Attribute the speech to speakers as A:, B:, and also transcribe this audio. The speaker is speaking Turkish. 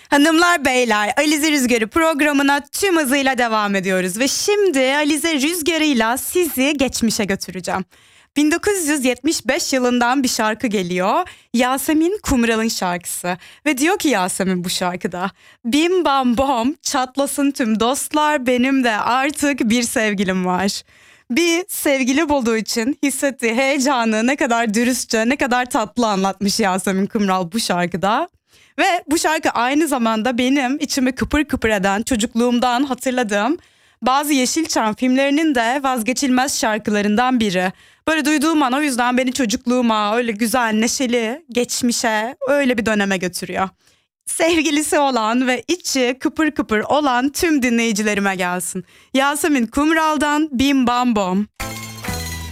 A: Hanımlar beyler, Alize Rüzgarı programına tüm hızıyla devam ediyoruz. Ve şimdi Alize Rüzgarı'yla sizi geçmişe götüreceğim. 1975 yılından bir şarkı geliyor. Yasemin Kumral'ın şarkısı. Ve diyor ki Yasemin bu şarkıda: bim bam bom çatlasın tüm dostlar, benim de artık bir sevgilim var. Bir sevgili bulduğu için hissettiği heyecanı ne kadar dürüstçe, ne kadar tatlı anlatmış Yasemin Kumral bu şarkıda. Ve bu şarkı aynı zamanda benim içimi kıpır kıpır eden, çocukluğumdan hatırladığım bazı Yeşilçam filmlerinin de vazgeçilmez şarkılarından biri. Böyle duyduğum an o yüzden beni çocukluğuma, öyle güzel, neşeli, geçmişe, öyle bir döneme götürüyor. Sevgilisi olan ve içi kıpır kıpır olan tüm dinleyicilerime gelsin. Yasemin Kumral'dan Bim Bam Bom.